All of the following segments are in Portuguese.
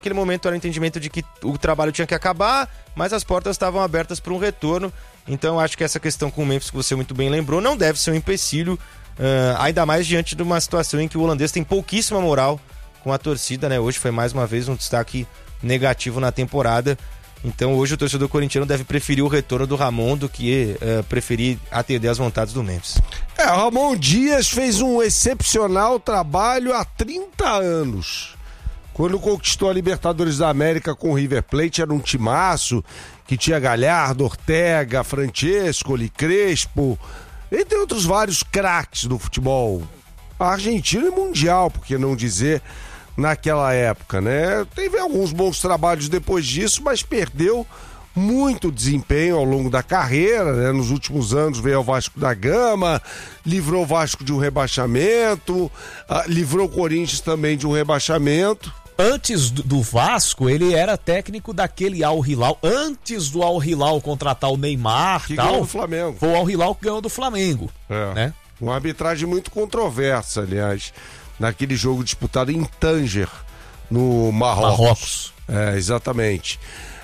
Naquele momento era o entendimento de que o trabalho tinha que acabar, mas as portas estavam abertas para um retorno. Então acho que essa questão com o Memphis, que você muito bem lembrou, não deve ser um empecilho, ainda mais diante de uma situação em que o holandês tem pouquíssima moral com a torcida, né? Hoje foi mais uma vez um destaque negativo na temporada. Então hoje o torcedor corintiano deve preferir o retorno do Ramon do que preferir atender às vontades do Memphis. O Ramon Dias fez um excepcional trabalho há 30 anos. Quando conquistou a Libertadores da América com o River Plate, era um timaço que tinha Galhardo, Ortega, Francesco, Crespo, entre outros vários craques do futebol argentino e mundial, por que não dizer, naquela época, né? Teve alguns bons trabalhos depois disso, mas perdeu muito desempenho ao longo da carreira, né? Nos últimos anos veio ao Vasco da Gama, livrou o Vasco de um rebaixamento, livrou o Corinthians também de um rebaixamento. Antes do Vasco, ele era técnico daquele Al Hilal. Antes do Al Hilal contratar o Neymar que tal, ganhou do Flamengo. Foi o Al Hilal que ganhou do Flamengo. Né? Uma arbitragem muito controversa, aliás, naquele jogo disputado em Tanger, no Marrocos. Exatamente.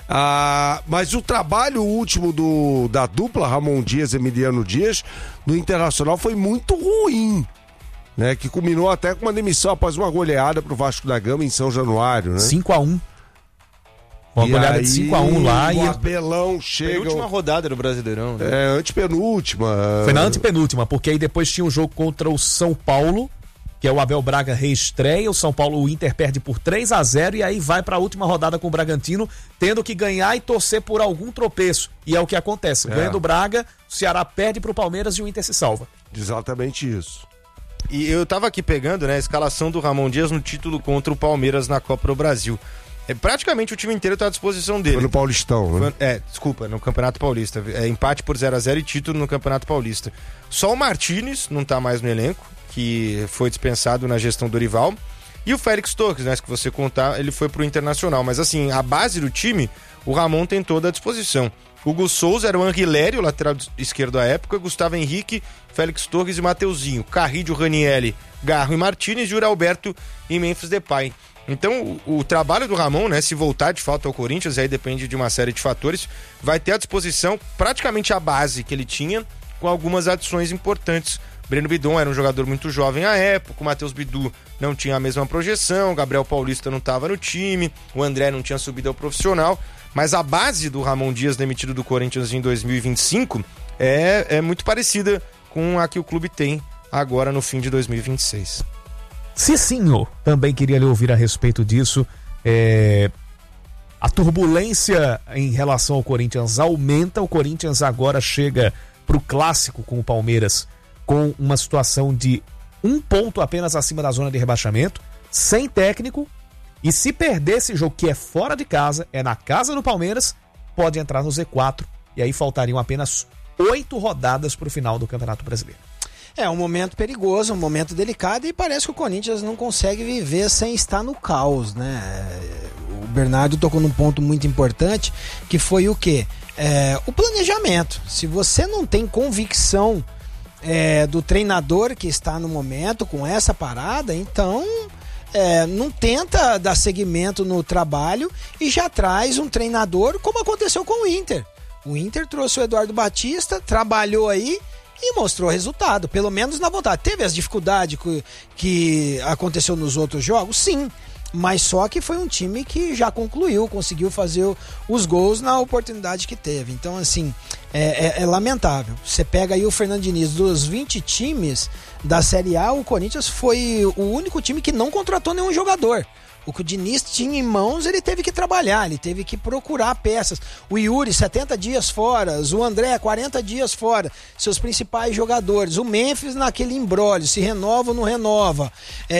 Mas o trabalho último da dupla Ramon Dias e Emiliano Dias no Internacional foi muito ruim, né? Que culminou até com uma demissão após uma goleada pro Vasco da Gama em São Januário, né? 5-1. Uma goleada de 5-1 lá. O Abelão chega... Penúltima rodada do Brasileirão, né? Antepenúltima. Foi na antepenúltima, porque aí depois tinha um jogo contra o São Paulo, que é o Abel Braga reestreia, o Inter perde por 3-0 e aí vai para a última rodada com o Bragantino, tendo que ganhar e torcer por algum tropeço. E é o que acontece. Ganha do Braga, o Ceará perde pro Palmeiras e o Inter se salva. Exatamente isso. E eu tava aqui pegando, né, a escalação do Ramon Dias no título contra o Palmeiras na Copa do Brasil. Praticamente o time inteiro tá à disposição dele. Foi no Paulistão, né? Desculpa, no Campeonato Paulista. Empate por 0-0 e título no Campeonato Paulista. Só o Martínez não tá mais no elenco, que foi dispensado na gestão do Dorival. E o Félix Torres, né, que você contar, ele foi pro Internacional. Mas assim, a base do time, o Ramon tem toda à disposição. Hugo Souza era o Anguilhéry, o lateral esquerdo à época, Gustavo Henrique, Félix Torres e Mateuzinho, Carrillo, Ranieri, Garro e Martínez, Yuri Alberto e Memphis Depay. Então o trabalho do Ramon, né, se voltar de fato ao Corinthians, aí depende de uma série de fatores, vai ter à disposição praticamente a base que ele tinha, com algumas adições importantes. Breno Bidon era um jogador muito jovem à época, o Matheus Bidu não tinha a mesma projeção, o Gabriel Paulista não estava no time, o André não tinha subido ao profissional, mas a base do Ramon Dias demitido do Corinthians em 2025 é muito parecida com a que o clube tem agora no fim de 2026. Cicinho, também queria lhe ouvir a respeito disso. A turbulência em relação ao Corinthians aumenta, o Corinthians agora chega pro clássico com o Palmeiras com uma situação de 1 ponto apenas acima da zona de rebaixamento, sem técnico, e se perder esse jogo que é fora de casa, é na casa do Palmeiras, pode entrar no Z4, e aí faltariam apenas 8 rodadas pro final do Campeonato Brasileiro. É um momento perigoso, um momento delicado, e parece que o Corinthians não consegue viver sem estar no caos, né? O Bernardo tocou num ponto muito importante, que foi o quê? O planejamento. Se você não tem convicção do treinador que está no momento com essa parada, então não tenta dar seguimento no trabalho e já traz um treinador, como aconteceu com o Inter. O Inter trouxe o Eduardo Batista, trabalhou aí e mostrou resultado, pelo menos na vontade. Teve as dificuldades que aconteceu nos outros jogos? Sim, mas só que foi um time que já concluiu, conseguiu fazer os gols na oportunidade que teve. Então, assim, é lamentável. Você pega aí o Fernando Diniz, dos 20 times da Série A, o Corinthians foi o único time que não contratou nenhum jogador. O que o Diniz tinha em mãos, ele teve que trabalhar, ele teve que procurar peças. O Yuri, 70 dias fora, o André, 40 dias fora, seus principais jogadores. O Memphis naquele imbróglio, se renova ou não renova.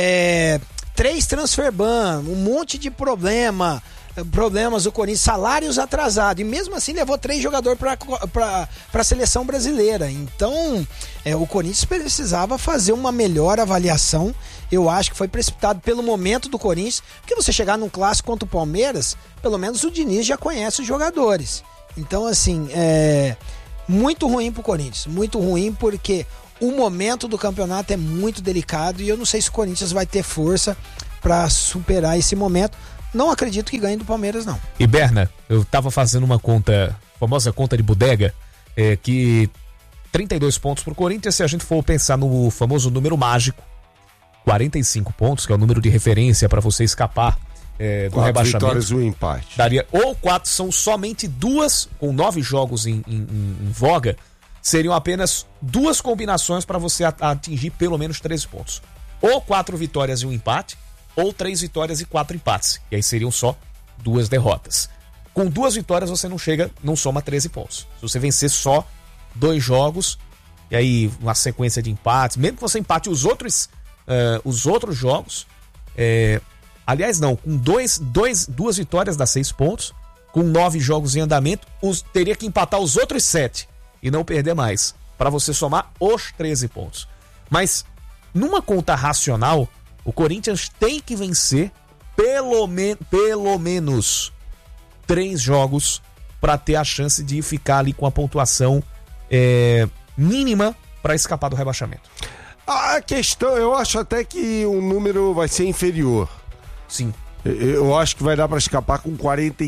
3 transfer ban, um monte de problemas do Corinthians, salários atrasados, e mesmo assim levou 3 jogadores para a seleção brasileira. Então o Corinthians precisava fazer uma melhor avaliação. Eu acho que foi precipitado pelo momento do Corinthians, porque você chegar num clássico contra o Palmeiras, pelo menos o Diniz já conhece os jogadores. Então, assim, muito ruim pro Corinthians, muito ruim, porque o momento do campeonato é muito delicado e eu não sei se o Corinthians vai ter força para superar esse momento, não acredito que ganhe do Palmeiras, não. E Berna, eu tava fazendo uma conta, famosa conta de bodega, que 32 pontos pro Corinthians, se a gente for pensar no famoso número mágico, 45 pontos, que é o número de referência para você escapar do 4 rebaixamento. vitórias e um empate. Daria, ou 4, são somente 2, com 9 jogos em voga, seriam apenas 2 combinações para você atingir pelo menos 13 pontos. Ou 4 vitórias e um empate, ou 3 vitórias e 4 empates. E aí seriam só 2 derrotas. Com 2 vitórias você não soma 13 pontos. Se você vencer só 2 jogos, e aí uma sequência de empates, mesmo que você empate os outros jogos, aliás não, com 2 vitórias dá 6 pontos, com 9 jogos em andamento, teria que empatar os outros 7 e não perder mais, para você somar os 13 pontos. Mas numa conta racional, o Corinthians tem que vencer pelo menos 3 jogos para ter a chance de ficar ali com a pontuação mínima para escapar do rebaixamento. A questão, eu acho até que o número vai ser inferior. Sim. Eu acho que vai dar para escapar com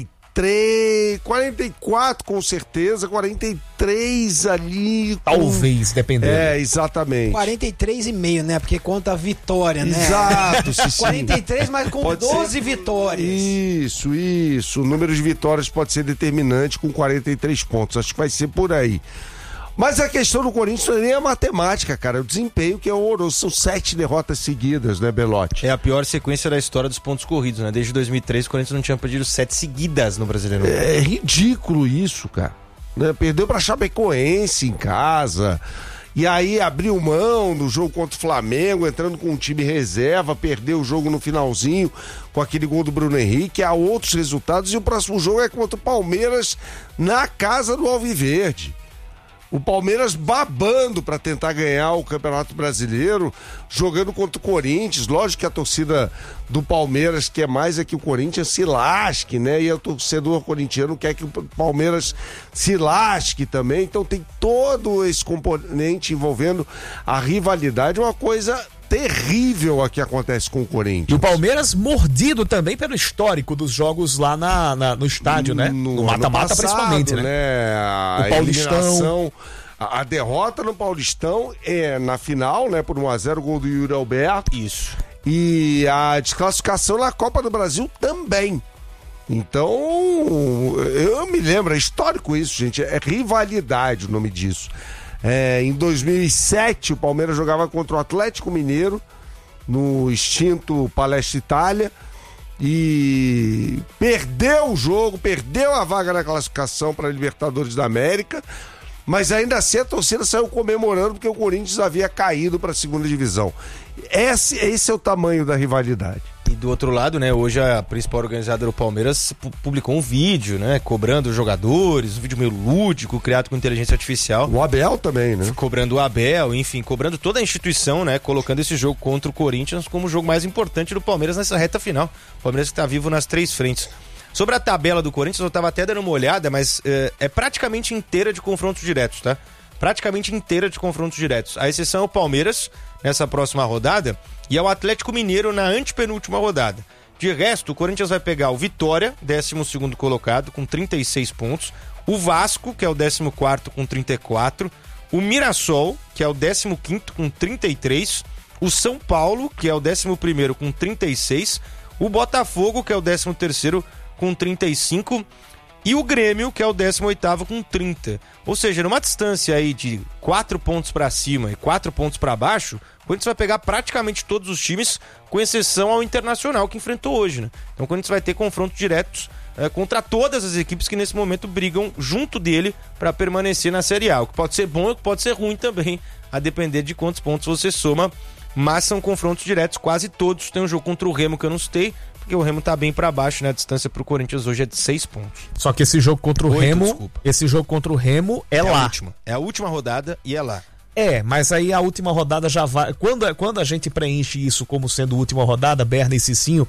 44 com certeza, 43 ali. Talvez, dependendo. Exatamente. 43,5, né? Porque conta a vitória, né? Exato, sim. 43, mas com Pode 12 ser... vitórias. Isso. O número de vitórias pode ser determinante com 43 pontos. Acho que vai ser por aí. Mas a questão do Corinthians não é nem a matemática, cara. É o desempenho que é horroroso. São 7 derrotas seguidas, né, Belotti? É a pior sequência da história dos pontos corridos, né? Desde 2003, o Corinthians não tinha perdido 7 seguidas no Brasileirão. É ridículo isso, cara. Né? Perdeu pra Chapecoense em casa. E aí abriu mão no jogo contra o Flamengo, entrando com um time reserva, perdeu o jogo no finalzinho com aquele gol do Bruno Henrique. Há outros resultados e o próximo jogo é contra o Palmeiras na casa do Alviverde. O Palmeiras babando para tentar ganhar o Campeonato Brasileiro, jogando contra o Corinthians. Lógico que a torcida do Palmeiras quer mais é que o Corinthians se lasque, né? E o torcedor corintiano quer que o Palmeiras se lasque também. Então tem todo esse componente envolvendo a rivalidade, uma coisa terrível a que acontece com o Corinthians. E o Palmeiras mordido também pelo histórico dos jogos lá no estádio, né? No mata-mata principalmente, né? O Paulistão. A derrota no Paulistão é na final, né? Por 1-0, gol do Yuri Alberto. Isso. E a desclassificação na Copa do Brasil também. Então, eu me lembro, é histórico isso, gente. É rivalidade o nome disso. Em 2007, o Palmeiras jogava contra o Atlético Mineiro no extinto Palestra Itália e perdeu o jogo, perdeu a vaga na classificação para a Libertadores da América, mas ainda assim a torcida saiu comemorando porque o Corinthians havia caído para a segunda divisão. Esse é o tamanho da rivalidade. E do outro lado, né, hoje a principal organizadora do Palmeiras publicou um vídeo, né, cobrando os jogadores, um vídeo meio lúdico, criado com inteligência artificial. O Abel também, né? Cobrando o Abel, enfim, cobrando toda a instituição, né, colocando esse jogo contra o Corinthians como o jogo mais importante do Palmeiras nessa reta final. O Palmeiras que está vivo nas 3 frentes. Sobre a tabela do Corinthians, eu estava até dando uma olhada, mas é praticamente inteira de confrontos diretos, tá? Praticamente inteira de confrontos diretos. A exceção é o Palmeiras nessa próxima rodada e é o Atlético Mineiro na antepenúltima rodada. De resto, o Corinthians vai pegar o Vitória, 12º colocado, com 36 pontos, o Vasco, que é o 14º, com 34, o Mirassol, que é o 15º, com 33, o São Paulo, que é o 11º, com 36, o Botafogo, que é o 13º, com 35, e o Grêmio, que é o 18º, com 30. Ou seja, numa distância aí de 4 pontos para cima e 4 pontos para baixo, o Corinthians vai pegar praticamente todos os times, com exceção ao Internacional, que enfrentou hoje, né? Então o Corinthians vai ter confrontos diretos contra todas as equipes que nesse momento brigam junto dele para permanecer na Série A. O que pode ser bom e o que pode ser ruim também, a depender de quantos pontos você soma. Mas são confrontos diretos, quase todos. Tem um jogo contra o Remo que eu não citei, porque o Remo tá bem pra baixo, né? A distância pro Corinthians hoje é de 6 pontos. Só que esse jogo contra o Remo, esse jogo contra o Remo é lá. É a última rodada e é lá. Mas aí a última rodada já vai... Quando a gente preenche isso como sendo última rodada, Berna e Cicinho,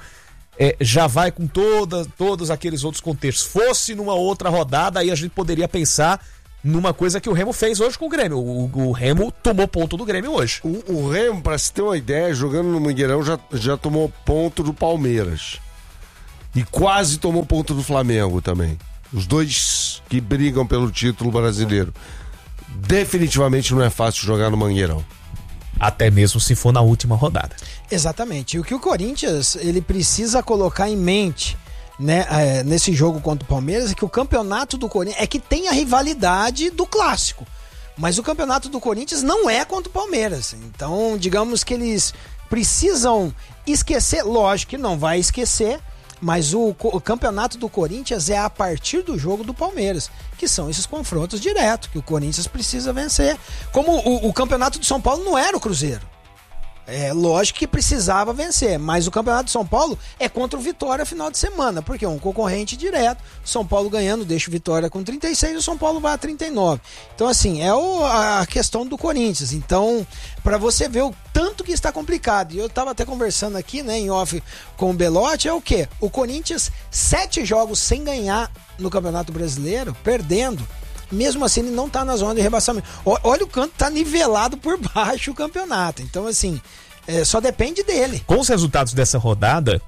já vai com todos aqueles outros contextos. Fosse numa outra rodada, aí a gente poderia pensar numa coisa que o Remo fez hoje com o Grêmio. O Remo tomou ponto do Grêmio hoje. O Remo, pra se ter uma ideia, jogando no Mangueirão, já tomou ponto do Palmeiras. E quase tomou ponto do Flamengo também. Os dois que brigam pelo título brasileiro. Definitivamente não é fácil jogar no Mangueirão. Até mesmo se for na última rodada. Exatamente. E o que o Corinthians ele precisa colocar em mente, né, nesse jogo contra o Palmeiras é que o campeonato do Corinthians é que tem a rivalidade do clássico. Mas o campeonato do Corinthians não é contra o Palmeiras. Então, digamos que eles precisam esquecer, lógico que não vai esquecer, mas o campeonato do Corinthians é a partir do jogo do Palmeiras, que são esses confrontos diretos, que o Corinthians precisa vencer. Como o campeonato de São Paulo não era o Cruzeiro. É lógico que precisava vencer, mas o Campeonato de São Paulo é contra o Vitória final de semana, porque é um concorrente direto. São Paulo ganhando, deixa o Vitória com 36 e o São Paulo vai a 39. Então, assim, é a questão do Corinthians. Então, para você ver o tanto que está complicado, e eu estava até conversando aqui, né, em off com o Belotti, é o quê? O Corinthians, 7 jogos sem ganhar no Campeonato Brasileiro, perdendo. Mesmo assim, ele não tá na zona de rebaixamento. Olha o quanto tá nivelado por baixo o campeonato. Então, assim, só depende dele. Com os resultados dessa rodada,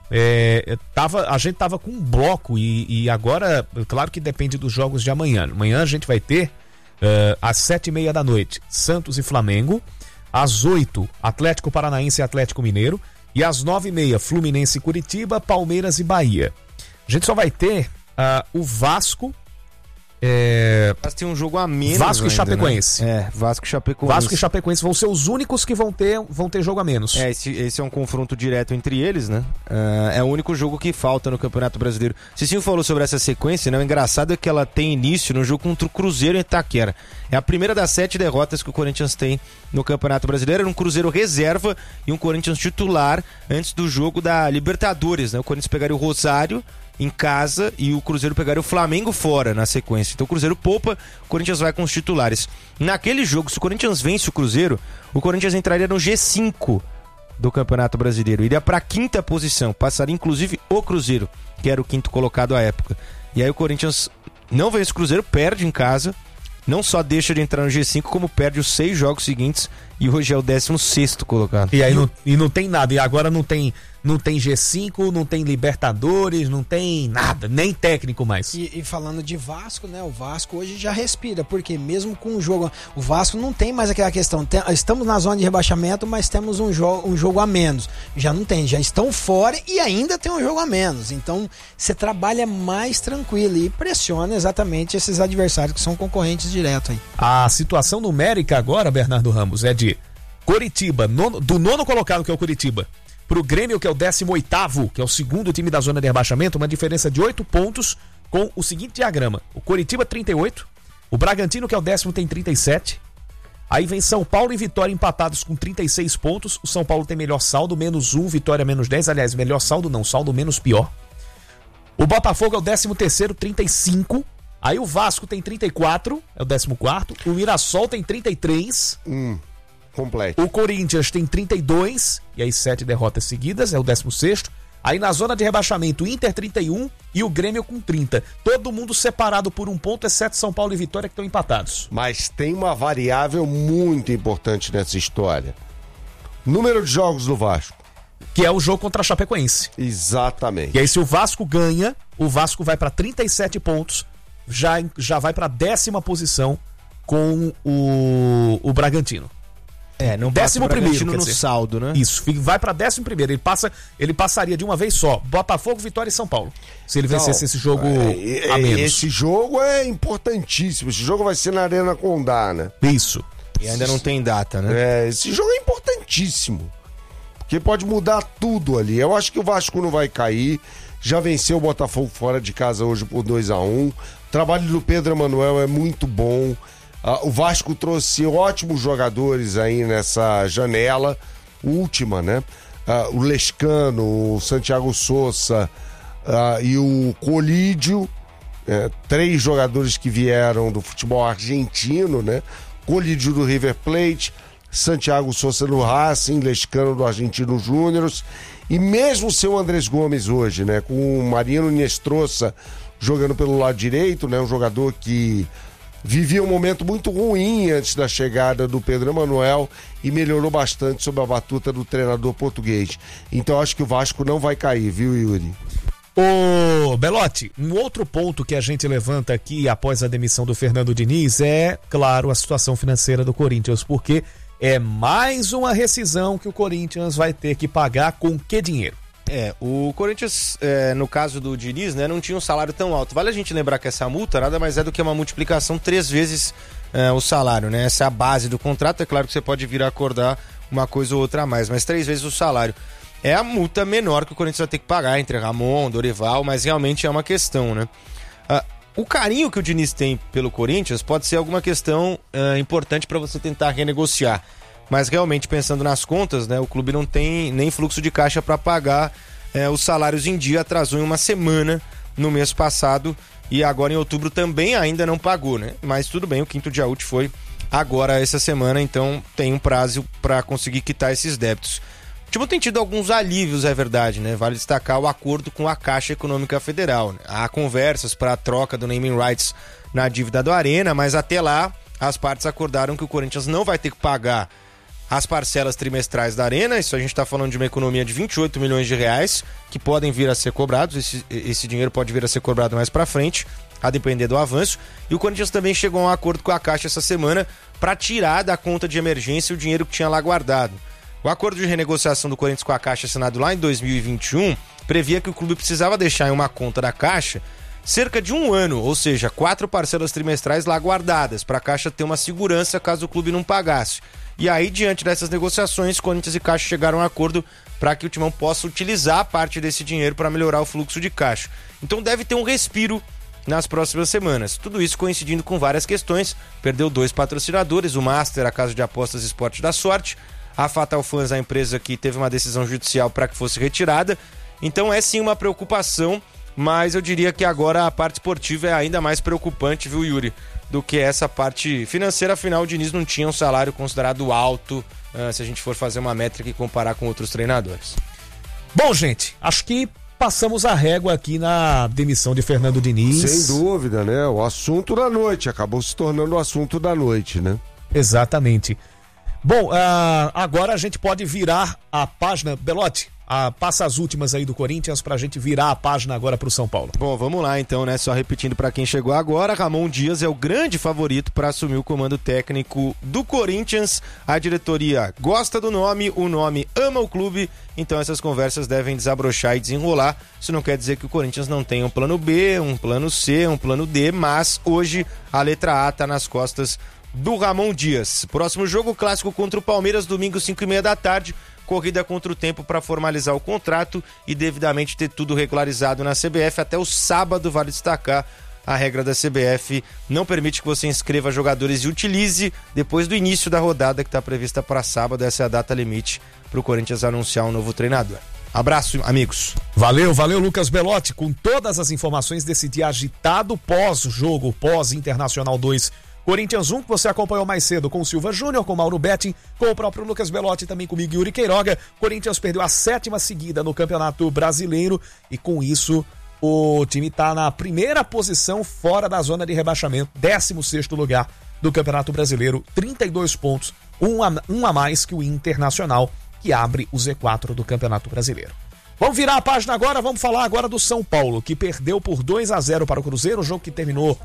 a gente tava com um bloco e agora, claro que depende dos jogos de amanhã. Amanhã a gente vai ter, às 7h30 da noite, Santos e Flamengo. Às 8h, Atlético Paranaense e Atlético Mineiro. E às 9h30, Fluminense e Curitiba, Palmeiras e Bahia. A gente só vai ter o Vasco... Mas tem um jogo a menos. Vasco ainda, e Chapecoense. Né? Vasco e Chapecoense. Vasco e Chapecoense vão ser os únicos que vão ter jogo a menos. Esse é um confronto direto entre eles, né? É o único jogo que falta no Campeonato Brasileiro. Cicinho falou sobre essa sequência, né? O engraçado é que ela tem início no jogo contra o Cruzeiro em Itaquera. É a primeira das 7 derrotas que o Corinthians tem no Campeonato Brasileiro. Era um Cruzeiro reserva e um Corinthians titular antes do jogo da Libertadores, né? O Corinthians pegaria o Rosário em casa e o Cruzeiro pegaria o Flamengo fora na sequência. Então o Cruzeiro poupa, o Corinthians vai com os titulares. Naquele jogo, se o Corinthians vence o Corinthians entraria no G5 do Campeonato Brasileiro, iria para a 5ª posição, passaria inclusive o Cruzeiro, que era o 5º colocado à época. E aí o Corinthians não vence o Cruzeiro, perde em casa, não só deixa de entrar no G5, como perde os 6 jogos seguintes e hoje é o 16º colocado. E aí não tem nada, e agora não tem G5, não tem Libertadores, não tem nada, nem técnico mais. E falando de Vasco, né? O Vasco hoje já respira, porque mesmo com o jogo, o Vasco não tem mais aquela questão, estamos na zona de rebaixamento, mas temos um jogo a menos. Já não tem, já estão fora e ainda tem um jogo a menos. Então você trabalha mais tranquilo e pressiona exatamente esses adversários que são concorrentes direto aí. A situação numérica agora, Bernardo Ramos, é de Coritiba, do 9º colocado, que é o Coritiba, pro Grêmio, que é o 18º, que é o segundo time da zona de rebaixamento, uma diferença de 8 pontos, com o seguinte diagrama: o Coritiba 38, o Bragantino, que é o 10º, tem 37, aí vem São Paulo e Vitória empatados com 36 pontos, o São Paulo tem melhor saldo, -1, Vitória -10, aliás, melhor saldo não, saldo menos pior. O Botafogo é o 13º, 35, aí o Vasco tem 34, é o 14º, o Mirassol tem 33, completo. O Corinthians tem 32, e aí 7 derrotas seguidas, é o 16º. Aí na zona de rebaixamento, o Inter 31 e o Grêmio com 30. Todo mundo separado por 1 ponto, exceto São Paulo e Vitória, que estão empatados. Mas tem uma variável muito importante nessa história: número de jogos do Vasco. Que é o jogo contra a Chapecoense. Exatamente. E aí se o Vasco ganha, o Vasco vai para 37 pontos, já vai para 10ª posição com o Bragantino. Não passa o Bragantino no saldo, né? Isso, vai pra 11º. Ele passaria de uma vez só Botafogo, Vitória e São Paulo, se ele vencesse esse jogo a menos. Esse jogo é importantíssimo. Esse jogo vai ser na Arena Condá, né? Isso. E ainda não tem data, né? Esse jogo é importantíssimo, porque pode mudar tudo ali. Eu acho que o Vasco não vai cair. Já venceu o Botafogo fora de casa hoje por 2-1. O trabalho do Pedro Emanuel é muito bom. O Vasco trouxe ótimos jogadores aí nessa janela última, né? O Lescano, o Santiago Sousa e o Colídio, 3 jogadores que vieram do futebol argentino, né? Colídio do River Plate, Santiago Sousa do Racing, Lescano do Argentino Júniors, e mesmo o seu Andrés Gomes hoje, né? Com o Marino Nestrosa jogando pelo lado direito, né? Um jogador que vivia um momento muito ruim antes da chegada do Pedro Emanuel e melhorou bastante sob a batuta do treinador português. Então acho que o Vasco não vai cair, viu, Yuri? Ô, Belotti, um outro ponto que a gente levanta aqui após a demissão do Fernando Diniz é, claro, a situação financeira do Corinthians, porque é mais uma rescisão que o Corinthians vai ter que pagar com que dinheiro? O Corinthians, no caso do Diniz, né, não tinha um salário tão alto. Vale a gente lembrar que essa multa nada mais é do que uma multiplicação 3 vezes o salário, né? Essa é a base do contrato. É claro que você pode vir a acordar uma coisa ou outra a mais, mas 3 vezes o salário. É a multa menor que o Corinthians vai ter que pagar entre Ramon, Dorival, mas realmente é uma questão, né? O carinho que o Diniz tem pelo Corinthians pode ser alguma questão importante para você tentar renegociar. Mas realmente, pensando nas contas, né, o clube não tem nem fluxo de caixa para pagar os salários em dia. Atrasou em uma semana no mês passado e agora em outubro também ainda não pagou, né? Mas tudo bem, o quinto dia útil foi agora essa semana, então tem um prazo para conseguir quitar esses débitos. O time tem tido alguns alívios, é verdade, né? Vale destacar o acordo com a Caixa Econômica Federal, né? Há conversas para a troca do naming rights na dívida do Arena, mas até lá as partes acordaram que o Corinthians não vai ter que pagar as parcelas trimestrais da Arena. Isso a gente está falando de uma economia de 28 milhões de reais que podem vir a ser cobrados. Esse dinheiro pode vir a ser cobrado mais para frente, a depender do avanço. E o Corinthians também chegou a um acordo com a Caixa essa semana para tirar da conta de emergência o dinheiro que tinha lá guardado. O acordo de renegociação do Corinthians com a Caixa, assinado lá em 2021, previa que o clube precisava deixar em uma conta da Caixa cerca de 1 ano, ou seja, 4 parcelas trimestrais lá guardadas, para a Caixa ter uma segurança caso o clube não pagasse. E aí, diante dessas negociações, Corinthians e Caixa chegaram a um acordo para que o Timão possa utilizar parte desse dinheiro para melhorar o fluxo de caixa. Então deve ter um respiro nas próximas semanas. Tudo isso coincidindo com várias questões. Perdeu 2 patrocinadores, o Master, a Casa de Apostas Esporte da Sorte, a Fatal Fans, a empresa que teve uma decisão judicial para que fosse retirada. Então é sim uma preocupação, mas eu diria que agora a parte esportiva é ainda mais preocupante, viu, Yuri, do que essa parte financeira. Afinal, o Diniz não tinha um salário considerado alto, se a gente for fazer uma métrica e comparar com outros treinadores. Bom, gente, acho que passamos a régua aqui na demissão de Fernando Diniz. Sem dúvida, né? O assunto da noite, acabou se tornando o assunto da noite, né? Exatamente. Bom, agora a gente pode virar a página. Belotti, passa as últimas aí do Corinthians pra gente virar a página agora pro São Paulo. Bom, vamos lá então, né? Só repetindo pra quem chegou agora, Ramon Dias é o grande favorito para assumir o comando técnico do Corinthians. A diretoria gosta do nome, o nome ama o clube, então essas conversas devem desabrochar e desenrolar. Isso não quer dizer que o Corinthians não tenha um plano B, um plano C, um plano D, mas hoje a letra A tá nas costas do Ramon Dias. Próximo jogo, clássico contra o Palmeiras, domingo 5h30 da tarde. Corrida contra o tempo para formalizar o contrato e devidamente ter tudo regularizado na CBF. Até o sábado, vale destacar, a regra da CBF não permite que você inscreva jogadores e utilize depois do início da rodada que está prevista para sábado. Essa é a data limite para o Corinthians anunciar um novo treinador. Abraço, amigos. Valeu, Lucas Belotti, com todas as informações desse dia agitado pós-jogo, pós-Internacional 2, Corinthians 1, que você acompanhou mais cedo com o Silva Júnior, com o Mauro Betting, com o próprio Lucas Belotti, também comigo, Yuri Queiroga. Corinthians perdeu a 7ª seguida no Campeonato Brasileiro e com isso o time está na primeira posição fora da zona de rebaixamento, 16º lugar do Campeonato Brasileiro, 32 pontos, um a mais que o Internacional, que abre o Z4 do Campeonato Brasileiro. Vamos virar a página agora, vamos falar agora do São Paulo, que perdeu por 2-0 para o Cruzeiro, o jogo que terminou...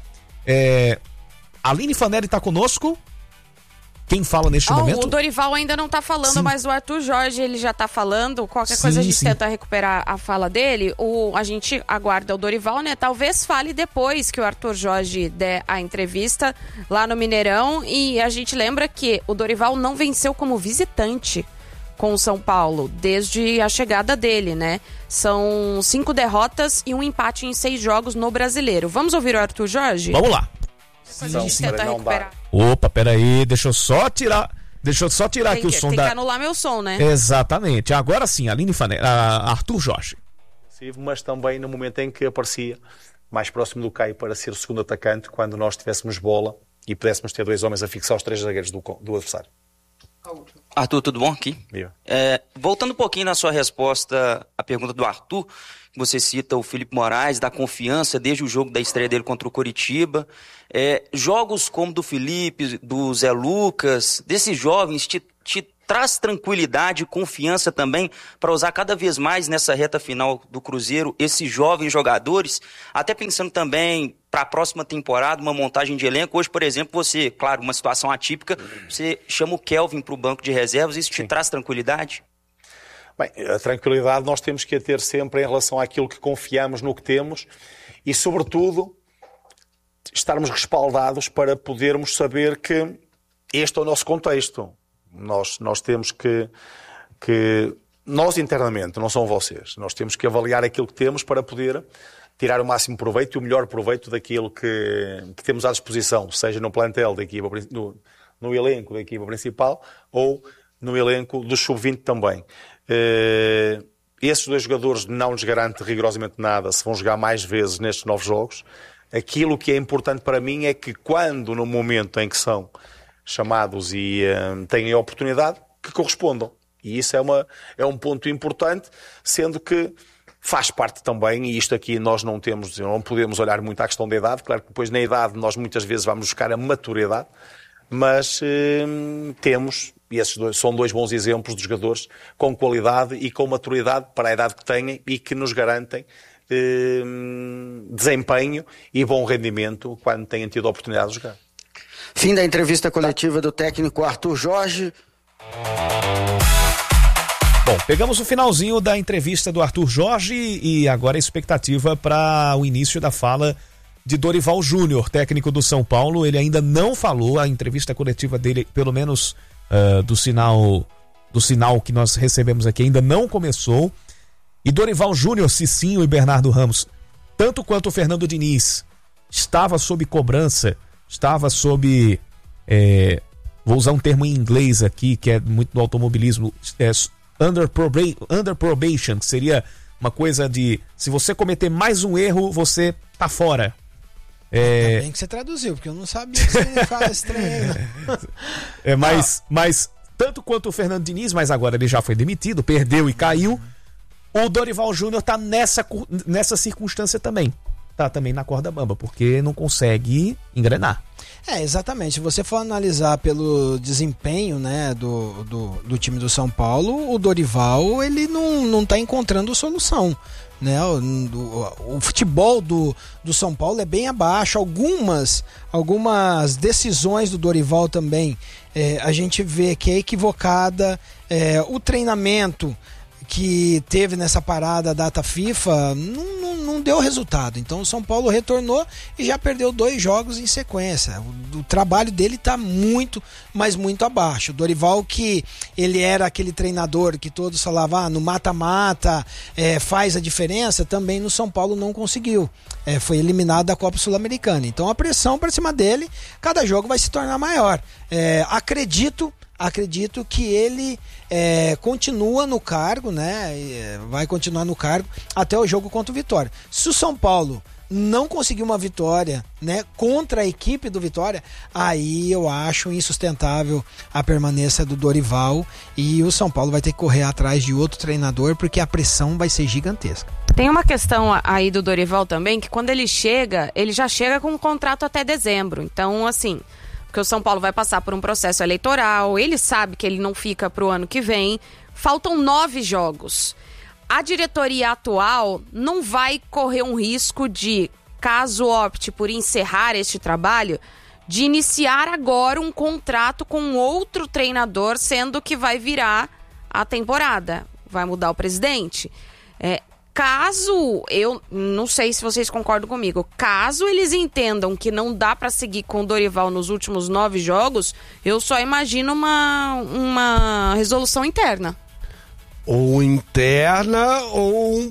Aline Fanelli tá conosco. Quem fala neste momento? O Dorival ainda não tá falando, sim, mas o Arthur Jorge, ele já tá falando. Qualquer coisa a gente tenta recuperar a fala dele. A gente aguarda o Dorival, né? Talvez fale depois que o Arthur Jorge der a entrevista lá no Mineirão. E a gente lembra que o Dorival não venceu como visitante com o São Paulo desde a chegada dele, né? São 5 derrotas e um empate em 6 jogos no Brasileiro. Vamos ouvir o Arthur Jorge? Vamos lá. A gente tenta recuperar. Opa, peraí, deixa eu só tirar aqui o som Tem que anular meu som, né? Exatamente. Agora sim, Aline Fanelli, Arthur Jorge. Mas também no momento em que aparecia mais próximo do Caio para ser o segundo atacante, quando nós tivéssemos bola e pudéssemos ter 2 homens a fixar os 3 zagueiros do adversário. Arthur, tudo bom aqui? Voltando um pouquinho na sua resposta à pergunta do Arthur, você cita o Felipe Moraes, da confiança desde o jogo da estreia dele contra o Coritiba. Jogos como do Felipe, do Zé Lucas, desses jovens te traz tranquilidade e confiança também para usar cada vez mais nessa reta final do Cruzeiro esses jovens jogadores, até pensando também para a próxima temporada, uma montagem de elenco. Hoje, por exemplo, você, claro, uma situação atípica, você chama o Kelvin para o banco de reservas, isso te traz tranquilidade? Bem, a tranquilidade nós temos que a ter sempre em relação àquilo que confiamos no que temos e, sobretudo, estarmos respaldados para podermos saber que este é o nosso contexto. Nós temos que nós internamente, não são vocês, nós temos que avaliar aquilo que temos para poder tirar o máximo proveito e o melhor proveito daquilo que temos à disposição, seja no plantel da equipa, no elenco da equipa principal ou no elenco do sub-20 também. Esses 2 jogadores não nos garante rigorosamente nada se vão jogar mais vezes nestes novos jogos. Aquilo que é importante para mim é que quando, no momento em que são chamados e têm a oportunidade, que correspondam. E isso é um ponto importante, sendo que faz parte também, e isto aqui nós não podemos olhar muito à questão da idade, claro que depois na idade nós muitas vezes vamos buscar a maturidade, mas temos, e esses são 2 bons exemplos de jogadores com qualidade e com maturidade para a idade que têm e que nos garantem desempenho e bom rendimento quando têm tido a oportunidade de jogar. Fim da entrevista coletiva do técnico Arthur Jorge. Bom, pegamos o finalzinho da entrevista do Arthur Jorge e agora a expectativa para o início da fala de Dorival Júnior, técnico do São Paulo. Ele ainda não falou, a entrevista coletiva dele, pelo menos do sinal que nós recebemos aqui, ainda não começou. E Dorival Júnior, Cicinho e Bernardo Ramos, tanto quanto o Fernando Diniz, estava sob cobrança, estava sob, vou usar um termo em inglês aqui, que é muito do automobilismo, under probation, que seria uma coisa de, se você cometer mais um erro, você tá fora. Ainda bem que você traduziu, porque eu não sabia que você fala estranho. Mas tanto quanto o Fernando Diniz, mas agora ele já foi demitido, perdeu e caiu, o Dorival Júnior tá nessa circunstância também. Tá também na corda bamba, porque não consegue engrenar. Exatamente. Se você for analisar pelo desempenho, né, do time do São Paulo, o Dorival, ele não tá encontrando solução, né? O futebol do São Paulo é bem abaixo. Algumas decisões do Dorival também a gente vê que é equivocada. O treinamento que teve nessa parada data FIFA não deu resultado. Então o São Paulo retornou e já perdeu 2 jogos em sequência. O trabalho dele está muito, mas muito abaixo. O Dorival, que ele era aquele treinador que todos falavam, no mata-mata faz a diferença, também no São Paulo não conseguiu. Foi eliminado da Copa Sul-Americana. Então a pressão para cima dele, cada jogo vai se tornar maior. Acredito que ele continua no cargo, né? Vai continuar no cargo até o jogo contra o Vitória. Se o São Paulo não conseguir uma vitória, né, contra a equipe do Vitória, aí eu acho insustentável a permanência do Dorival e o São Paulo vai ter que correr atrás de outro treinador porque a pressão vai ser gigantesca. Tem uma questão aí do Dorival também, que quando ele já chega com um contrato até dezembro. Então, assim, porque o São Paulo vai passar por um processo eleitoral, ele sabe que ele não fica pro ano que vem, faltam 9 jogos. A diretoria atual não vai correr um risco de, caso opte por encerrar este trabalho, de iniciar agora um contrato com outro treinador, sendo que vai virar a temporada, vai mudar o presidente. Caso, eu não sei se vocês concordam comigo, caso eles entendam que não dá para seguir com o Dorival nos últimos 9 jogos, eu só imagino uma resolução interna. Ou interna, ou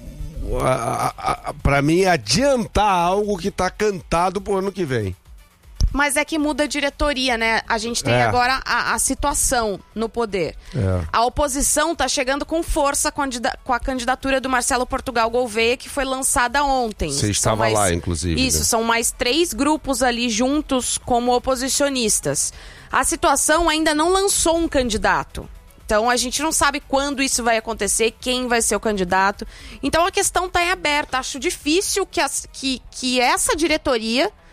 para mim adiantar algo que tá cantado pro ano que vem. Mas é que muda a diretoria, né? A gente tem agora a situação no poder. A oposição tá chegando com força com a candidatura do Marcelo Portugal Gouveia, que foi lançada ontem. Você estava lá, inclusive. Isso, né? São mais 3 grupos ali juntos como oposicionistas. A situação ainda não lançou um candidato. Então a gente não sabe quando isso vai acontecer, quem vai ser o candidato. Então a questão está em aberta. Acho difícil que essa diretoria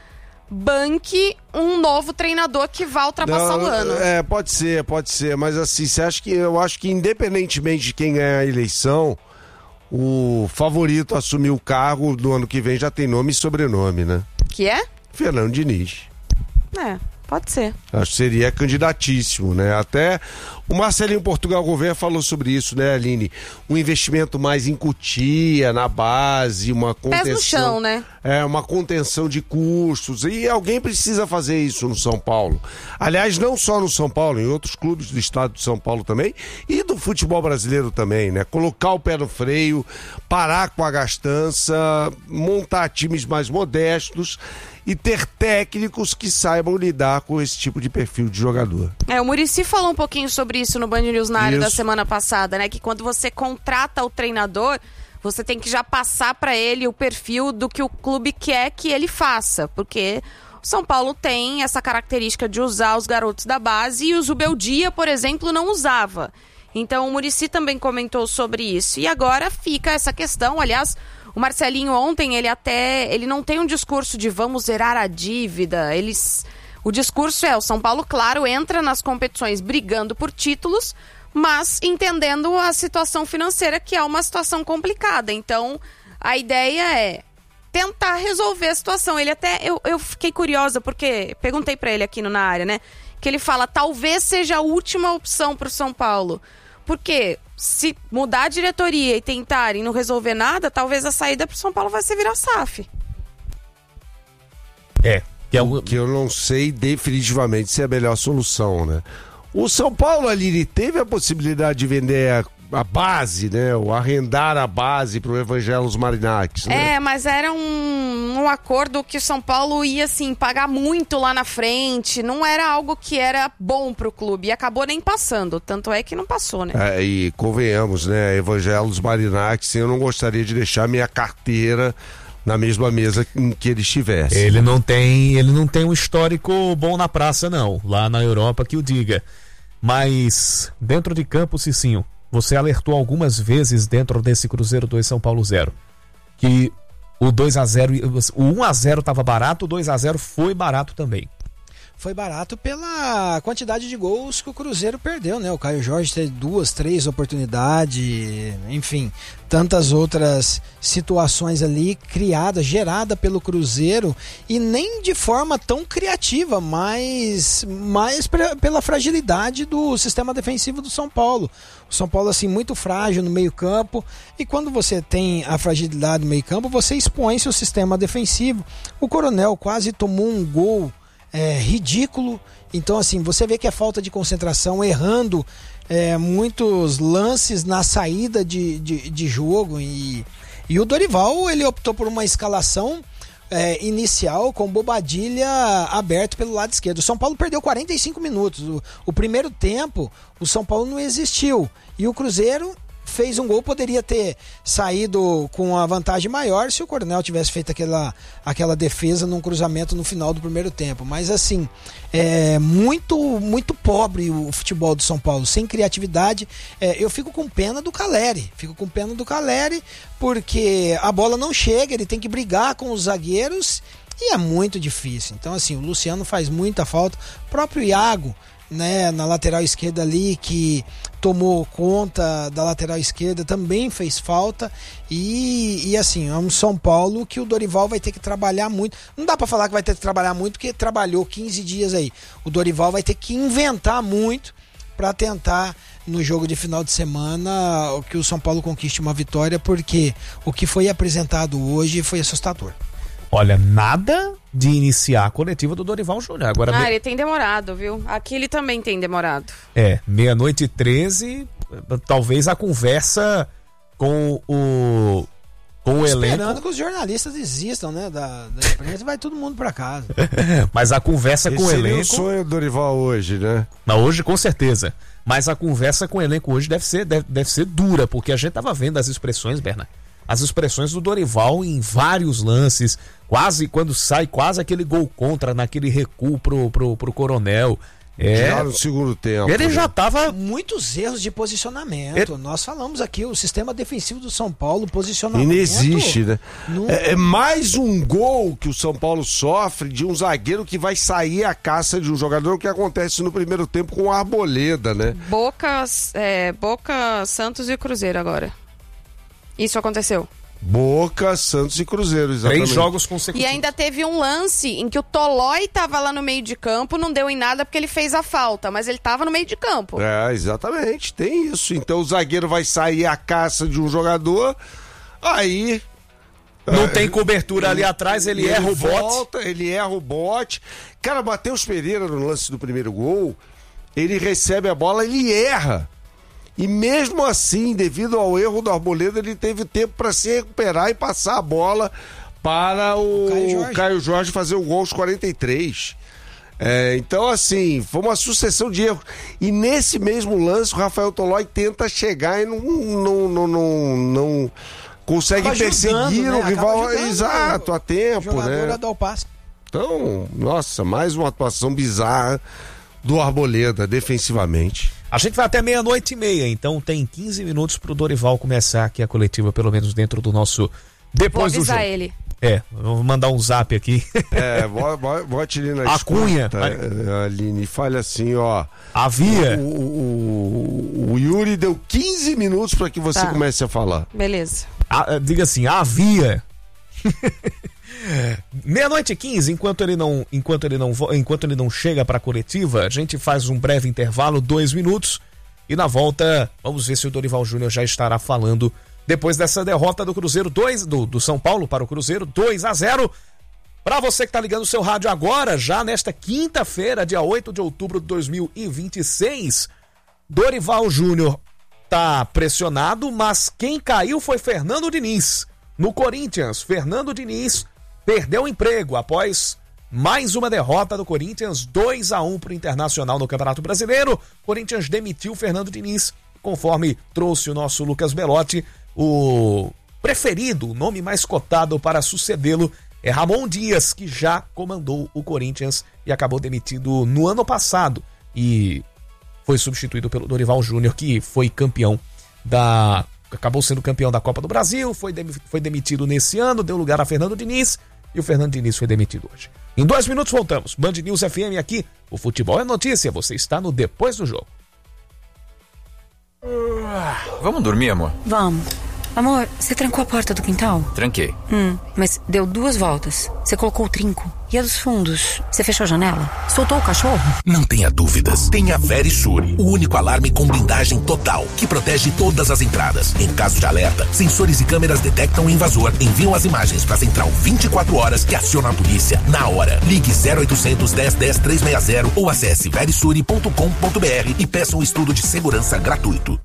banque um novo treinador que vá ultrapassar o ano. Pode ser, mas assim, eu acho que independentemente de quem ganhar a eleição, o favorito a assumir o cargo do ano que vem já tem nome e sobrenome, né? Que é? Fernando Diniz. Pode ser. Acho que seria candidatíssimo, né? Até o Marcelinho Portugal Gouveia falou sobre isso, né, Aline? Um investimento mais em Cotia, na base, uma contenção... Pés no chão, né? Uma contenção de custos. E alguém precisa fazer isso no São Paulo. Aliás, não só no São Paulo, em outros clubes do estado de São Paulo também e do futebol brasileiro também, né? Colocar o pé no freio, parar com a gastança, montar times mais modestos e ter técnicos que saibam lidar com esse tipo de perfil de jogador. O Muricy falou um pouquinho sobre isso no Band News na área da semana passada, né? Que quando você contrata o treinador, você tem que já passar para ele o perfil do que o clube quer que ele faça, porque o São Paulo tem essa característica de usar os garotos da base e o Zubeldia, por exemplo, não usava. Então o Muricy também comentou sobre isso. E agora fica essa questão, aliás... O Marcelinho ontem, ele não tem um discurso de vamos zerar a dívida. O discurso o São Paulo, claro, entra nas competições brigando por títulos, mas entendendo a situação financeira, que é uma situação complicada. Então, a ideia é tentar resolver a situação. Ele até, eu fiquei curiosa, porque perguntei pra ele aqui na área, né? Que ele fala, talvez seja a última opção pro São Paulo. Porque se mudar a diretoria e tentarem não resolver nada, talvez a saída pro São Paulo vai ser virar SAF. Que eu não sei definitivamente se é a melhor solução, né? O São Paulo ali teve a possibilidade de vender a base, né? Ou arrendar a base pro Evangelos Marinakis, né? Mas era um acordo que o São Paulo ia, assim, pagar muito lá na frente. Não era algo que era bom pro clube. E acabou nem passando. Tanto é que não passou, né? E convenhamos, né? Evangelos Marinakis, eu não gostaria de deixar minha carteira na mesma mesa em que ele estivesse. Ele não tem um histórico bom na praça, não. Lá na Europa que o diga. Mas, dentro de campo, Cicinho, você alertou algumas vezes dentro desse Cruzeiro 2 São Paulo 0 que o 2-0, o 1-0 estava barato, o 2-0 foi barato também. Foi barato pela quantidade de gols que o Cruzeiro perdeu, né? O Caio Jorge teve 2, 3 oportunidades, enfim, tantas outras situações ali geradas pelo Cruzeiro, e nem de forma tão criativa, mas pela fragilidade do sistema defensivo do São Paulo. O São Paulo, assim, muito frágil no meio-campo, e quando você tem a fragilidade no meio-campo, você expõe seu sistema defensivo. O Coronel quase tomou um gol ridículo. Então, assim, você vê que é falta de concentração, errando muitos lances na saída de jogo, e o Dorival, ele optou por uma escalação inicial com Bobadilha aberto pelo lado esquerdo. O São Paulo perdeu 45 minutos. O primeiro tempo, o São Paulo não existiu, e o Cruzeiro fez um gol, poderia ter saído com a vantagem maior se o Coronel tivesse feito aquela defesa num cruzamento no final do primeiro tempo. Mas, assim, muito, muito pobre o futebol do São Paulo, sem criatividade. Eu fico com pena do Caleri, porque a bola não chega, ele tem que brigar com os zagueiros e é muito difícil. Então, assim, o Luciano faz muita falta, o próprio Iago, né, na lateral esquerda ali, que tomou conta da lateral esquerda, também fez falta, e assim, é um São Paulo que o Dorival vai ter que trabalhar muito. Não dá pra falar que vai ter que trabalhar muito, porque trabalhou 15 dias aí. O Dorival vai ter que inventar muito para tentar, no jogo de final de semana, que o São Paulo conquiste uma vitória, porque o que foi apresentado hoje foi assustador. Olha, nada de iniciar a coletiva do Dorival Júnior. Agora, ele tem demorado, viu? Aqui ele também tem demorado. 00:13, talvez a conversa com o elenco... Esperando que os jornalistas desistam, né, da imprensa, vai todo mundo pra casa. Mas a conversa com o elenco... Esse é o sonho do Dorival hoje, né? Não, hoje com certeza. Mas a conversa com o elenco hoje deve ser dura, porque a gente tava vendo as expressões, Bernardo. As expressões do Dorival em vários lances, quase quando sai quase aquele gol contra, naquele recuo pro Coronel. Já no segundo tempo. Ele já estava... Muitos erros de posicionamento. Nós falamos aqui, o sistema defensivo do São Paulo, posicionamento... Inexiste, né? É mais um gol que o São Paulo sofre de um zagueiro que vai sair à caça de um jogador, o que acontece no primeiro tempo com o Arboleda, né? Boca, Santos e Cruzeiro agora. Isso aconteceu. Boca, Santos e Cruzeiro, exatamente. 3 jogos consecutivos. E ainda teve um lance em que o Tolói tava lá no meio de campo, não deu em nada porque ele fez a falta, mas ele tava no meio de campo. Exatamente, tem isso. Então o zagueiro vai sair à caça de um jogador, aí... Não tem cobertura ali atrás, ele erra o bote. Ele erra o bote. Cara, Matheus Pereira, no lance do primeiro gol, ele recebe a bola, ele erra. E mesmo assim, devido ao erro do Arboleda, ele teve tempo para se recuperar e passar a bola para o Caio Jorge fazer o gol aos 43. Então, assim, foi uma sucessão de erros. E nesse mesmo lance, o Rafael Tolói tenta chegar e não consegue perseguir o rival. Exato, a tempo, né? Dar o passe. Então, nossa, mais uma atuação bizarra do Arboleda defensivamente. A gente vai até 00:30, então tem 15 minutos pro Dorival começar aqui a coletiva, pelo menos dentro do nosso Depois do jogo. Ele. Vou mandar um zap aqui. Bote ali na Cunha. Aline, fale assim, ó. Havia. O Yuri deu 15 minutos para que você comece a falar. Beleza. Diga assim, havia. 00:15, enquanto ele não chega para a coletiva, a gente faz um breve intervalo, 2 minutos, e na volta vamos ver se o Dorival Júnior já estará falando depois dessa derrota do Cruzeiro do São Paulo para o Cruzeiro 2-0. Para você que tá ligando o seu rádio agora, já nesta quinta-feira, dia 8 de outubro de 2026, Dorival Júnior tá pressionado, mas quem caiu foi Fernando Diniz. No Corinthians, Fernando Diniz perdeu o emprego após mais uma derrota do Corinthians, 2-1 para o Internacional no Campeonato Brasileiro. Corinthians demitiu Fernando Diniz, conforme trouxe o nosso Lucas Belotti. O preferido, o nome mais cotado para sucedê-lo é Ramon Dias, que já comandou o Corinthians e acabou demitido no ano passado e foi substituído pelo Dorival Júnior, que foi acabou sendo campeão da Copa do Brasil, foi demitido nesse ano, deu lugar a Fernando Diniz e o Fernando Diniz foi demitido hoje. Em 2 minutos voltamos. Band News FM aqui, o futebol é notícia, você está no Depois do Jogo. Vamos dormir, amor? Vamos. Amor, você trancou a porta do quintal? Tranquei. Mas deu 2 voltas. Você colocou o trinco. E a dos fundos? Você fechou a janela? Soltou o cachorro? Não tenha dúvidas. Tenha Verisure, o único alarme com blindagem total, que protege todas as entradas. Em caso de alerta, sensores e câmeras detectam o invasor, enviam as imagens para a central 24 horas que aciona a polícia na hora. Ligue 0800 10 10 360 ou acesse verisure.com.br e peça um estudo de segurança gratuito.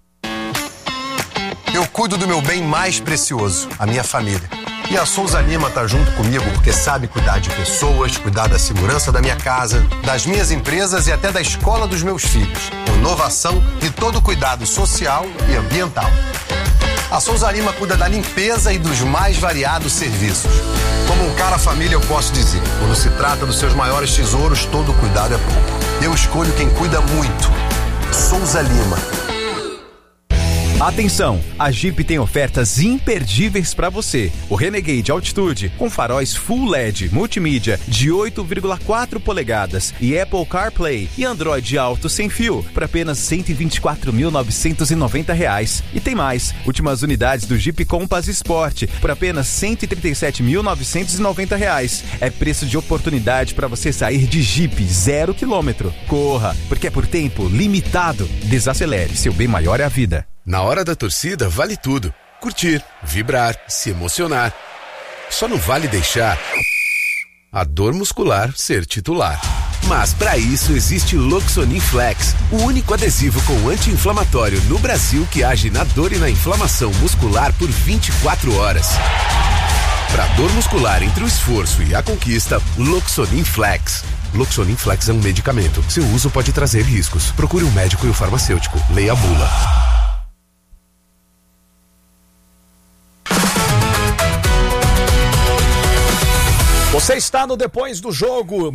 Eu cuido do meu bem mais precioso, a minha família. E a Souza Lima tá junto comigo porque sabe cuidar de pessoas, cuidar da segurança da minha casa, das minhas empresas e até da escola dos meus filhos. Inovação e todo cuidado social e ambiental. A Souza Lima cuida da limpeza e dos mais variados serviços. Como um cara família, eu posso dizer, quando se trata dos seus maiores tesouros, todo cuidado é pouco. Eu escolho quem cuida muito. Souza Lima. Atenção, a Jeep tem ofertas imperdíveis para você. O Renegade Altitude com faróis Full LED multimídia de 8,4 polegadas e Apple CarPlay e Android Auto sem fio por apenas R$ 124.990. E tem mais, últimas unidades do Jeep Compass Sport por apenas R$ 137.990. É preço de oportunidade para você sair de Jeep 0 km. Corra, porque é por tempo limitado. Desacelere, seu bem maior é a vida. Na hora da torcida, vale tudo. Curtir, vibrar, se emocionar. Só não vale deixar a dor muscular ser titular. Mas para isso existe Loxonin Flex, o único adesivo com anti-inflamatório no Brasil que age na dor e na inflamação muscular por 24 horas. Para dor muscular entre o esforço e a conquista, Loxonin Flex. Loxonin Flex é um medicamento. Seu uso pode trazer riscos. Procure um médico e o farmacêutico. Leia a bula. Você está no Depois do Jogo,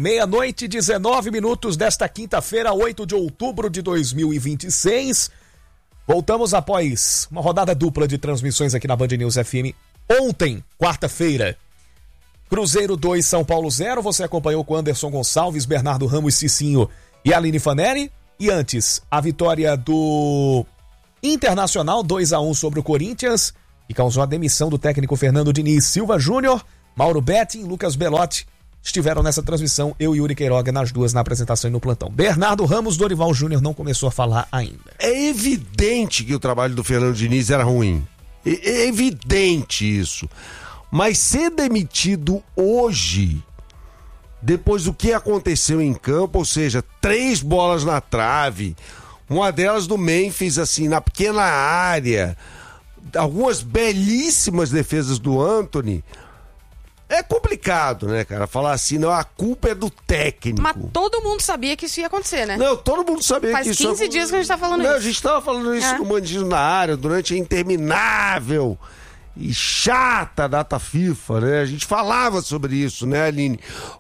00:19 desta quinta-feira, 8 de outubro de 2026. Voltamos após uma rodada dupla de transmissões aqui na Band News FM. Ontem, quarta-feira, Cruzeiro 2, São Paulo 0. Você acompanhou com Anderson Gonçalves, Bernardo Ramos, Cicinho e Aline Fanelli. E antes, a vitória do Internacional 2-1 sobre o Corinthians, que causou a demissão do técnico Fernando Diniz. Silva Júnior, Mauro Betting, Lucas Belotti estiveram nessa transmissão, eu e Yuri Queiroga nas duas, na apresentação e no plantão. Bernardo Ramos, Dorival Júnior não começou a falar ainda. É evidente que o trabalho do Fernando Diniz era ruim. É evidente isso. Mas ser demitido hoje, depois do que aconteceu em campo, ou seja, 3 bolas na trave, uma delas do Memphis, assim, na pequena área, algumas belíssimas defesas do Anthony. É complicado, né, cara? Falar assim, não, a culpa é do técnico. Mas todo mundo sabia que isso ia acontecer, né? Não, todo mundo sabia que isso... Faz 15 dias que a gente tá falando isso. Não, a gente tava falando isso no Mandinho na área, durante a interminável e chata data FIFA, né? A gente falava sobre isso, né, Aline?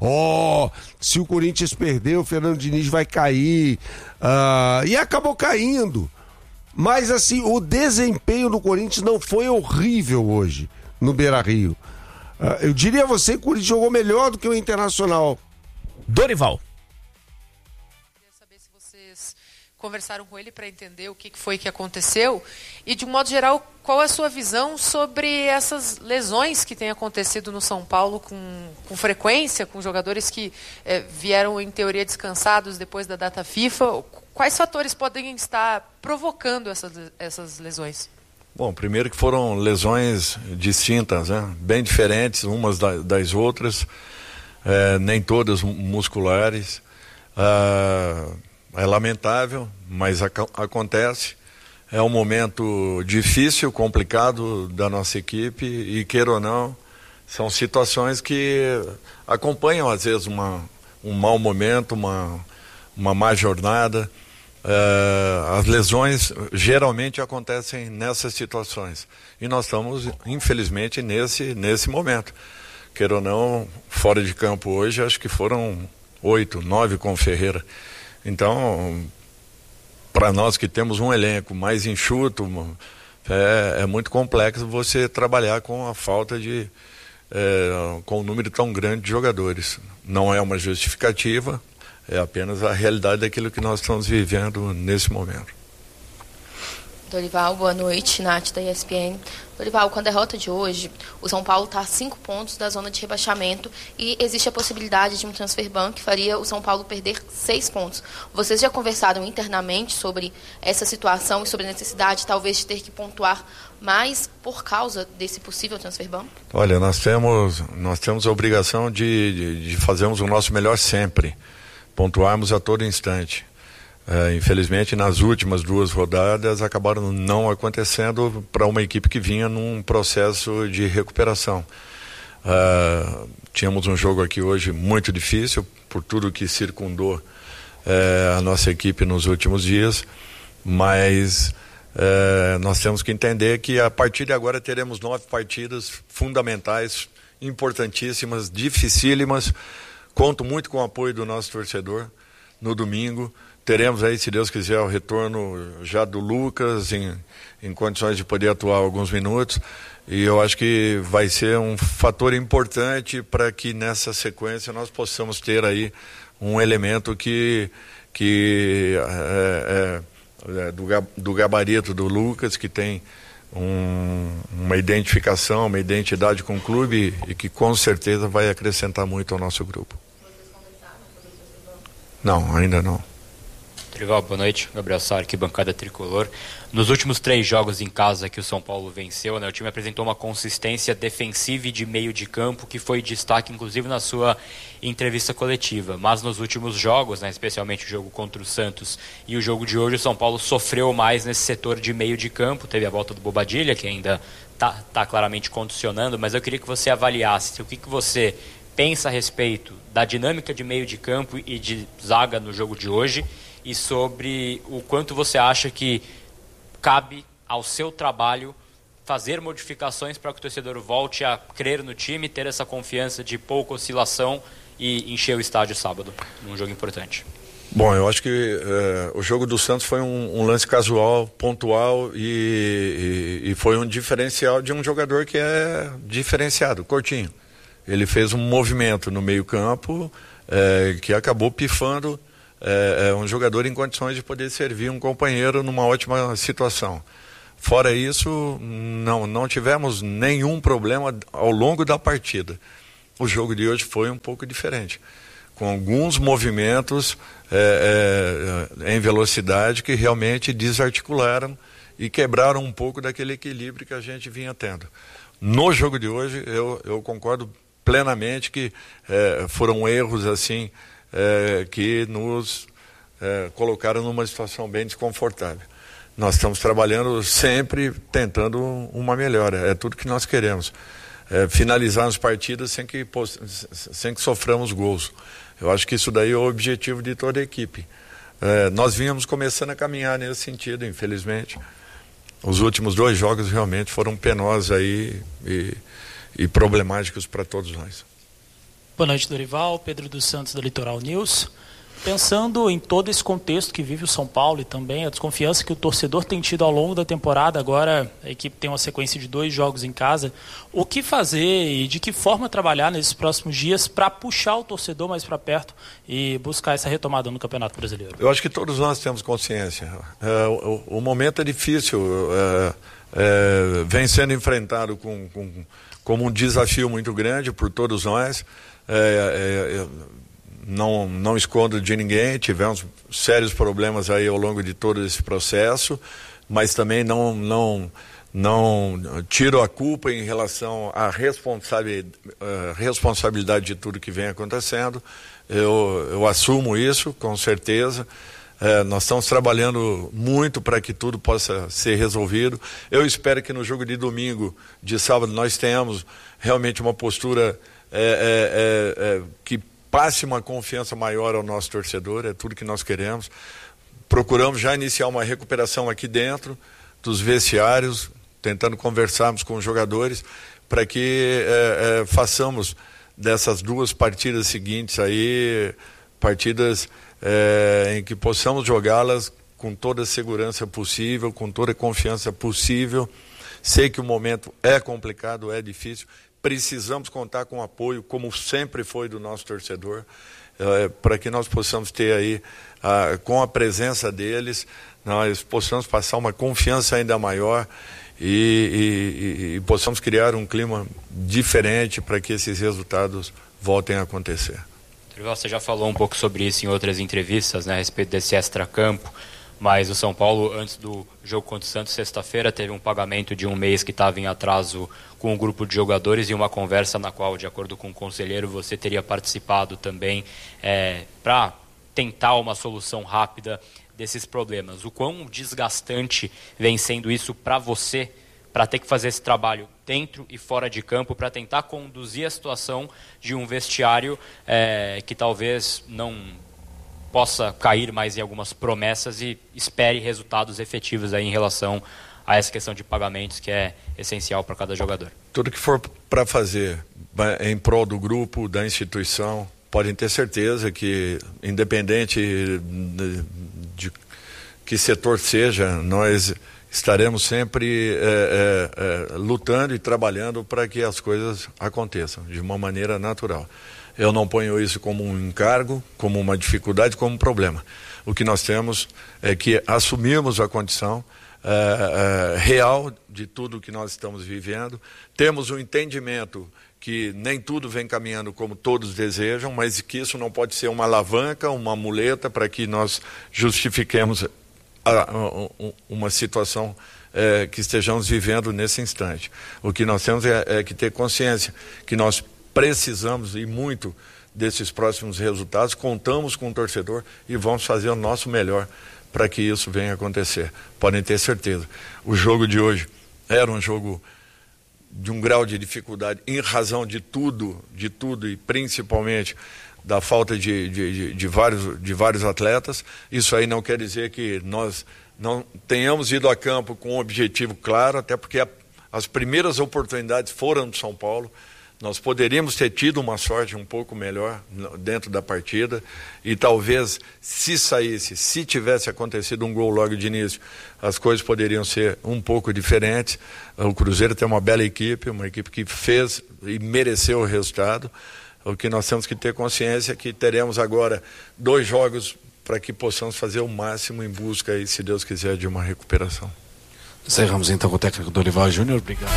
Se o Corinthians perder, o Fernando Diniz vai cair. E acabou caindo. Mas, assim, o desempenho do Corinthians não foi horrível hoje, no Beira-Rio. Eu diria a você que o Corinthians jogou melhor do que o Internacional. Dorival. Queria saber se vocês conversaram com ele para entender o que foi que aconteceu e, de um modo geral, qual é a sua visão sobre essas lesões que têm acontecido no São Paulo com frequência, com jogadores que vieram, em teoria, descansados depois da data FIFA. Quais fatores podem estar provocando essas lesões? Bom, primeiro que foram lesões distintas, né? Bem diferentes umas das outras, nem todas musculares. É lamentável, mas acontece. É um momento difícil, complicado da nossa equipe e, queira ou não, são situações que acompanham às vezes um mau momento, uma má jornada. As lesões geralmente acontecem nessas situações e nós estamos infelizmente nesse momento, queira ou não, fora de campo hoje acho que foram 8, 9 com o Ferreira. Então, para nós que temos um elenco mais enxuto, é muito complexo você trabalhar com a falta com um número tão grande de jogadores. Não é uma justificativa, é apenas a realidade daquilo que nós estamos vivendo nesse momento. Dorival, boa noite, Nath da ESPN. Dorival, com a derrota de hoje, o São Paulo está a 5 pontos da zona de rebaixamento e existe a possibilidade de um transfer ban que faria o São Paulo perder 6 pontos. Vocês já conversaram internamente sobre essa situação e sobre a necessidade, talvez, de ter que pontuar mais por causa desse possível transfer ban? Olha, nós temos a obrigação de fazermos o nosso melhor sempre, pontuarmos a todo instante. Infelizmente, nas últimas 2 rodadas acabaram não acontecendo para uma equipe que vinha num processo de recuperação. Tínhamos um jogo aqui hoje muito difícil por tudo que circundou a nossa equipe nos últimos dias, mas nós temos que entender que a partir de agora teremos 9 partidas fundamentais, importantíssimas, dificílimas. Conto muito com o apoio do nosso torcedor. No domingo teremos aí, se Deus quiser, o retorno já do Lucas em condições de poder atuar alguns minutos, e eu acho que vai ser um fator importante para que nessa sequência nós possamos ter aí um elemento que do gabarito do Lucas, que tem uma identificação, uma identidade com o clube e que com certeza vai acrescentar muito ao nosso grupo. Não, ainda não. Dorival, boa noite. Gabriel Sá, arquibancada tricolor. Nos últimos 3 jogos em casa que o São Paulo venceu, né, o time apresentou uma consistência defensiva e de meio de campo que foi destaque, inclusive, na sua entrevista coletiva. Mas nos últimos jogos, né, especialmente o jogo contra o Santos e o jogo de hoje, o São Paulo sofreu mais nesse setor de meio de campo. Teve a volta do Bobadilla, que ainda está claramente condicionando, mas eu queria que você avaliasse o que você pensa a respeito da dinâmica de meio de campo e de zaga no jogo de hoje, e sobre o quanto você acha que cabe ao seu trabalho fazer modificações para que o torcedor volte a crer no time, ter essa confiança de pouca oscilação e encher o estádio sábado, num jogo importante? Bom, eu acho que o jogo do Santos foi um lance casual, pontual e foi um diferencial de um jogador que é diferenciado, Coutinho. Ele fez um movimento no meio-campo que acabou pifando um jogador em condições de poder servir um companheiro numa ótima situação. Fora isso, não tivemos nenhum problema ao longo da partida. O jogo de hoje foi um pouco diferente, com alguns movimentos em velocidade que realmente desarticularam e quebraram um pouco daquele equilíbrio que a gente vinha tendo. No jogo de hoje, eu concordo plenamente que foram erros assim que nos colocaram numa situação bem desconfortável. Nós estamos trabalhando sempre tentando uma melhora, é tudo que nós queremos. Finalizar as partidas sem que soframos gols. Eu acho que isso daí é o objetivo de toda a equipe. Nós vínhamos começando a caminhar nesse sentido, infelizmente. Os últimos 2 jogos realmente foram penosos aí e problemáticos para todos nós. Boa noite, Dorival. Pedro dos Santos, da Litoral News. Pensando em todo esse contexto que vive o São Paulo e também a desconfiança que o torcedor tem tido ao longo da temporada, agora a equipe tem uma sequência de 2 jogos em casa, o que fazer e de que forma trabalhar nesses próximos dias para puxar o torcedor mais para perto e buscar essa retomada no Campeonato Brasileiro? Eu acho que todos nós temos consciência. O momento é difícil, vem sendo enfrentado como um desafio muito grande por todos nós. Não escondo de ninguém, tivemos sérios problemas aí ao longo de todo esse processo, mas também não tiro a culpa em relação à responsabilidade de tudo que vem acontecendo. Eu assumo isso, com certeza. Nós estamos trabalhando muito para que tudo possa ser resolvido. Eu espero que no jogo de domingo, de sábado, nós tenhamos realmente uma postura que passe uma confiança maior ao nosso torcedor, é tudo que nós queremos. Procuramos já iniciar uma recuperação aqui dentro dos vestiários, tentando conversarmos com os jogadores para que façamos dessas 2 partidas seguintes aí, partidas em que possamos jogá-las com toda a segurança possível, com toda a confiança possível. Sei que o momento é complicado, é difícil. Precisamos contar com o apoio, como sempre foi do nosso torcedor, para que nós possamos ter aí, com a presença deles, nós possamos passar uma confiança ainda maior e possamos criar um clima diferente para que esses resultados voltem a acontecer. Você já falou um pouco sobre isso em outras entrevistas, né, a respeito desse extracampo. Mas o São Paulo, antes do jogo contra o Santos, sexta-feira, teve um pagamento de 1 mês que estava em atraso com um grupo de jogadores e uma conversa na qual, de acordo com o conselheiro, você teria participado também para tentar uma solução rápida desses problemas. O quão desgastante vem sendo isso para você, para ter que fazer esse trabalho dentro e fora de campo, para tentar conduzir a situação de um vestiário que talvez não possa cair mais em algumas promessas e espere resultados efetivos aí em relação a essa questão de pagamentos que é essencial para cada jogador. Tudo que for para fazer em prol do grupo, da instituição, podem ter certeza que, independente de que setor seja, nós estaremos sempre lutando e trabalhando para que as coisas aconteçam de uma maneira natural. Eu não ponho isso como um encargo, como uma dificuldade, como um problema. O que nós temos é que assumirmos a condição real de tudo que nós estamos vivendo. Temos um entendimento que nem tudo vem caminhando como todos desejam, mas que isso não pode ser uma alavanca, uma muleta para que nós justifiquemos uma situação que estejamos vivendo nesse instante. O que nós temos é que ter consciência que nós precisamos e muito desses próximos resultados, contamos com o torcedor e vamos fazer o nosso melhor para que isso venha acontecer. Podem ter certeza. O jogo de hoje era um jogo de um grau de dificuldade em razão de tudo e principalmente da falta de vários atletas. Isso aí não quer dizer que nós não tenhamos ido a campo com um objetivo claro, até porque As primeiras oportunidades foram do São Paulo. Nós poderíamos ter tido uma sorte um pouco melhor dentro da partida e talvez se tivesse acontecido um gol logo de início, as coisas poderiam ser um pouco diferentes. O Cruzeiro tem uma bela equipe, uma equipe que fez e mereceu o resultado. O que nós temos que ter consciência é que teremos agora 2 jogos para que possamos fazer o máximo em busca, aí, se Deus quiser, de uma recuperação. Encerramos então com o técnico Dorival Júnior. Obrigado.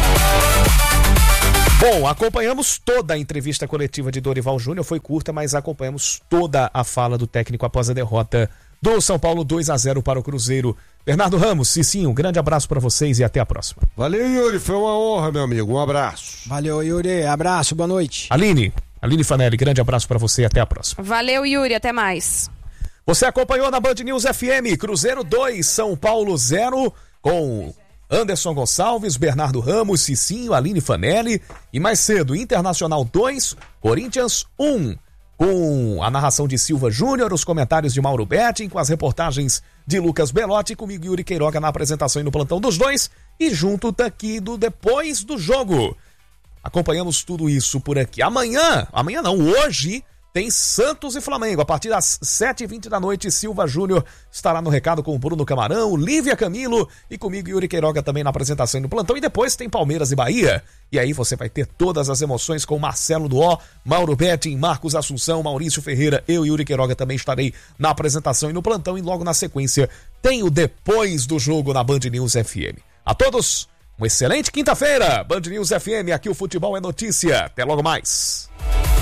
Bom, acompanhamos toda a entrevista coletiva de Dorival Júnior, foi curta, mas acompanhamos toda a fala do técnico após a derrota do São Paulo 2-0 para o Cruzeiro. Bernardo Ramos, Cicinho, um grande abraço para vocês e até a próxima. Valeu, Yuri, foi uma honra, meu amigo, um abraço. Valeu, Yuri, abraço, boa noite. Aline Fanelli, grande abraço para você e até a próxima. Valeu, Yuri, até mais. Você acompanhou na Band News FM, Cruzeiro 2, São Paulo 0, com Anderson Gonçalves, Bernardo Ramos, Cicinho, Aline Fanelli e mais cedo, Internacional 2, Corinthians 1, com a narração de Silva Júnior, os comentários de Mauro Betting, com as reportagens de Lucas Belotti, comigo Yuri Queiroga na apresentação e no plantão dos dois, e junto daqui do Depois do Jogo. Acompanhamos tudo isso por aqui. Hoje tem Santos e Flamengo. A partir das 7h20 da noite, Silva Júnior estará no recado com o Bruno Camarão, Lívia Camilo e comigo Yuri Queiroga também na apresentação e no plantão. E depois tem Palmeiras e Bahia. E aí você vai ter todas as emoções com Marcelo Duó, Mauro Betting, Marcos Assunção, Maurício Ferreira. Eu, Yuri Queiroga, também estarei na apresentação e no plantão. E logo na sequência tem o Depois do Jogo na Band News FM. A todos, uma excelente quinta-feira. Band News FM, aqui o futebol é notícia. Até logo mais.